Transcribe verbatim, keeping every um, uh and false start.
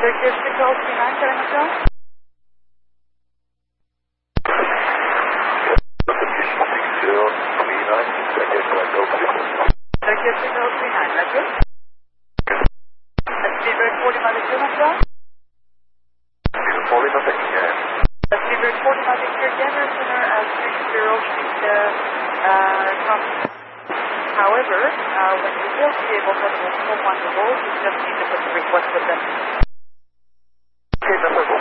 Circuit six oh three nine, can I have that? Circuit six oh three nine, that's it? That's Speedbird forty miles per hour. forty nothing, yeah. That's Speedbird forty miles per hour, Denver Center as three zero feet, uh, uh, come. However, uh, when you will be able to have a full one to hold, you just need to put the request with them. Okay, number